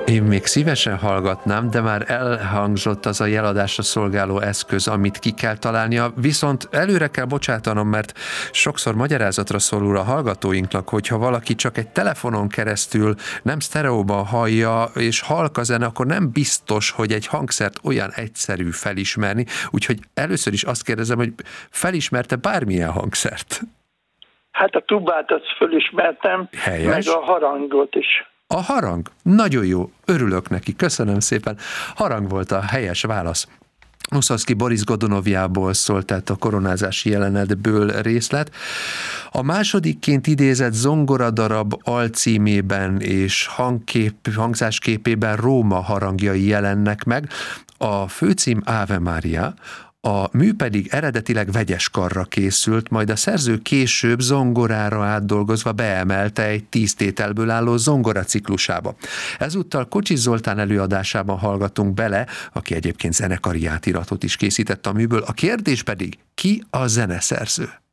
Én még szívesen hallgatnám, de már elhangzott az a jeladásra szolgáló eszköz, amit ki kell találnia, viszont előre kell bocsátanom, mert sokszor magyarázatra szorul a hallgatóinknak, hogyha valaki csak egy telefonon keresztül nem sztereóban hallja, és halk a zene, akkor nem biztos, hogy egy hangszert olyan egyszerű felismerni, úgyhogy először is azt kérdezem, hogy felismerte bármilyen hangszert? Hát a tubát azt fölismertem, Helyes. meg a harangot is. A harang? Nagyon jó, örülök neki, köszönöm szépen. Harang volt a helyes válasz. Muszorgszkij Boris Godunovjából szólt, tehát a koronázási jelenetből részlet. A másodikként idézett zongoradarab alcímében és hangzásképében Róma harangjai jelennek meg. A főcím Ave Maria, a mű pedig eredetileg vegyes karra készült, majd a szerző később zongorára átdolgozva beemelte egy 10 tételből álló zongora ciklusába. Ezúttal Kocsis Zoltán előadásában hallgatunk bele, aki egyébként zenekari átiratot is készített a műből, a kérdés pedig, ki a zeneszerző?